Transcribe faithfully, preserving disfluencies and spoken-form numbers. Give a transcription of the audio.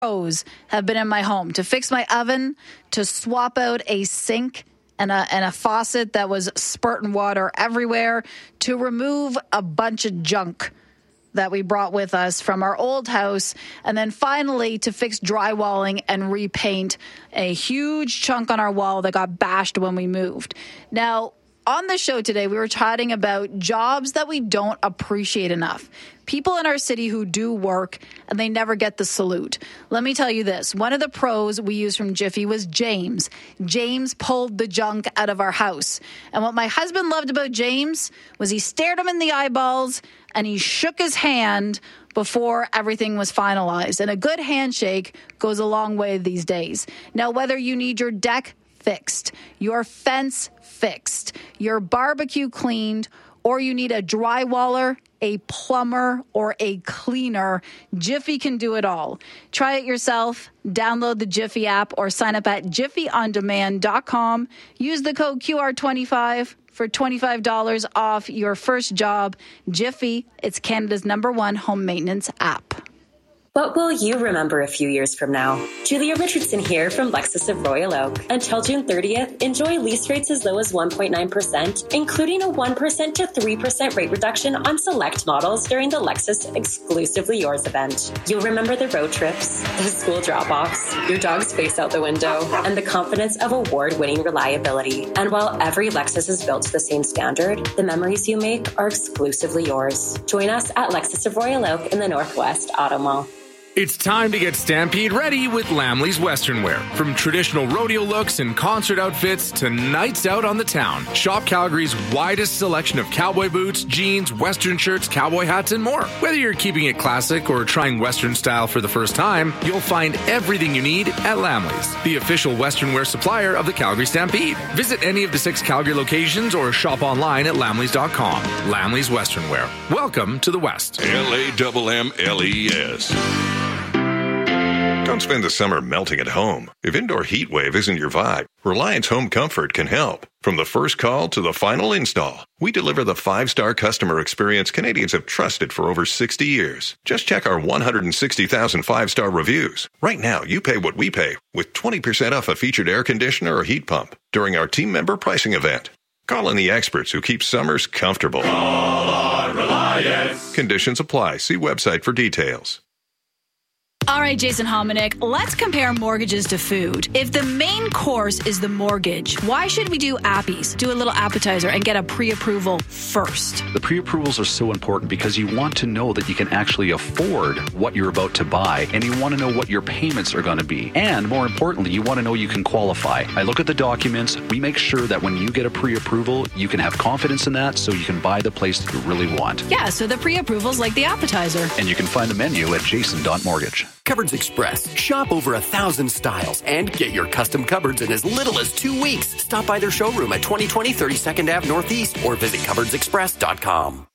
pros have been in my home to fix my oven, to swap out a sink and a, and a faucet that was spurting water everywhere, to remove a bunch of junk that we brought with us from our old house, and then finally to fix drywalling and repaint a huge chunk on our wall that got bashed when we moved. Now, on the show today, we were chatting about jobs that we don't appreciate enough. People in our city who do work and they never get the salute. Let me tell you this. One of the pros we used from Jiffy was James. James pulled the junk out of our house. And what my husband loved about James was he stared him in the eyeballs and he shook his hand before everything was finalized. And a good handshake goes a long way these days. Now, whether you need your deck fixed, your fence fixed, your barbecue cleaned, or you need a drywaller, a plumber, or a cleaner, Jiffy can do it all. Try it yourself. Download the Jiffy app or sign up at jiffy on demand dot com. Use the code Q R twenty-five for twenty-five dollars off your first job. Jiffy, it's Canada's number one home maintenance app. What will you remember a few years from now? Julia Richardson here from Lexus of Royal Oak. Until June thirtieth, enjoy lease rates as low as one point nine percent, including a one percent to three percent rate reduction on select models during the Lexus Exclusively Yours event. You'll remember the road trips, the school drop-offs, your dog's face out the window, and the confidence of award-winning reliability. And while every Lexus is built to the same standard, the memories you make are exclusively yours. Join us at Lexus of Royal Oak in the Northwest Auto Mall. It's time to get Stampede ready with Lamley's Western Wear. From traditional rodeo looks and concert outfits to nights out on the town, shop Calgary's widest selection of cowboy boots, jeans, Western shirts, cowboy hats, and more. Whether you're keeping it classic or trying Western style for the first time, you'll find everything you need at Lamley's, the official Western wear supplier of the Calgary Stampede. Visit any of the six Calgary locations or shop online at lamleys dot com. Lamley's Western Wear. Welcome to the West. L A M M L E S. Don't spend the summer melting at home. If indoor heat wave isn't your vibe, Reliance Home Comfort can help. From the first call to the final install, we deliver the five-star customer experience Canadians have trusted for over sixty years. Just check our one hundred sixty thousand five-star reviews. Right now, you pay what we pay with twenty percent off a featured air conditioner or heat pump during our team member pricing event. Call in the experts who keep summers comfortable. Call on Reliance. Conditions apply. See website for details. All right, Jason Hominick, let's compare mortgages to food. If the main course is the mortgage, why should we do appies, do a little appetizer, and get a pre-approval first? The pre-approvals are so important because you want to know that you can actually afford what you're about to buy, and you want to know what your payments are going to be. And more importantly, you want to know you can qualify. I look at the documents. We make sure that when you get a pre-approval, you can have confidence in that so you can buy the place that you really want. Yeah, so the pre-approval's like the appetizer. And you can find the menu at jason dot mortgage. Cupboards Express. Shop over a thousand styles and get your custom cupboards in as little as two weeks. Stop by their showroom at twenty twenty thirty-second Avenue Northeast or visit cupboards express dot com.